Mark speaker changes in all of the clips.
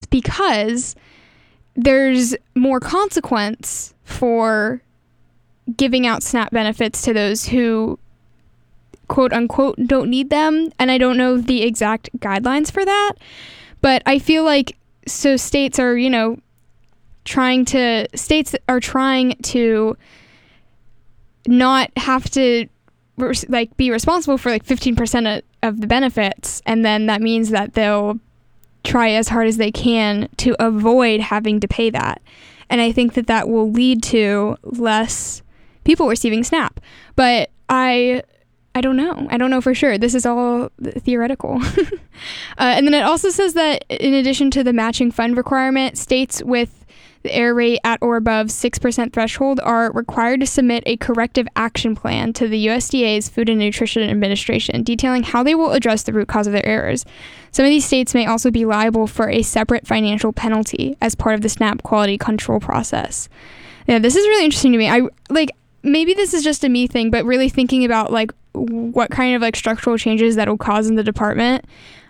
Speaker 1: because there's more consequence for giving out SNAP benefits to those who quote unquote don't need them. And I don't know the exact guidelines for that, but I feel like states are trying to not have to be responsible for 15% of the benefits, and then that means that they'll try as hard as they can to avoid having to pay that. And I think that will lead to less people receiving SNAP. But I don't know. I don't know for sure. This is all theoretical. And then it also says that in addition to the matching fund requirement, states with the error rate at or above 6% threshold are required to submit a corrective action plan to the USDA's Food and Nutrition Administration, detailing how they will address the root cause of their errors. Some of these states may also be liable for a separate financial penalty as part of the SNAP quality control process. Yeah, this is really interesting to me. Maybe this is just a me thing, but really thinking about what kind of structural changes that will cause in the department.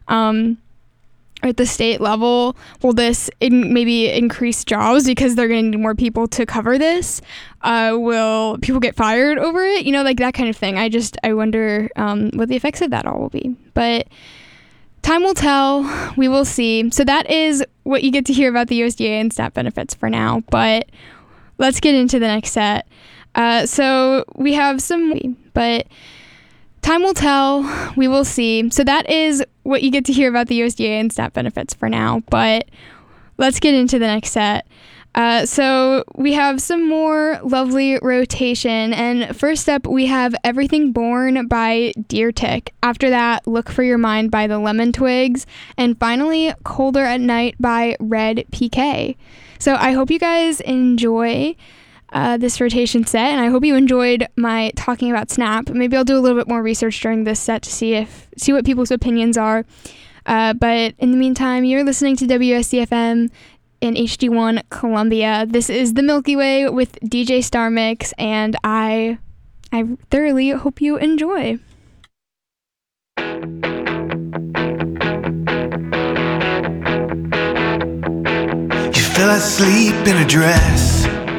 Speaker 1: At the state level, will this maybe increase jobs because they're going to need more people to cover this? Will people get fired over it? That kind of thing. I wonder what the effects of that all will be. But time will tell. We will see. So that is what you get to hear about the USDA and SNAP benefits for now. But let's get into the next set. So we have but time will tell. We will see. So that is what you get to hear about the USDA and SNAP benefits for now. But let's get into the next set. So we have some more lovely rotation. And first up, we have Everything Born by Deer Tick. After that, Look for Your Mind by the Lemon Twigs. And finally, Colder at Night by Red PK. So I hope you guys enjoy this rotation set, and I hope you enjoyed my talking about SNAP. Maybe I'll do a little bit more research during this set to see what people's opinions are. But in the meantime, you're listening to WSCFM in HD1 Columbia. This is the Milky Way with DJ Star Mix, and I thoroughly hope you enjoy.
Speaker 2: You fell asleep in a dress.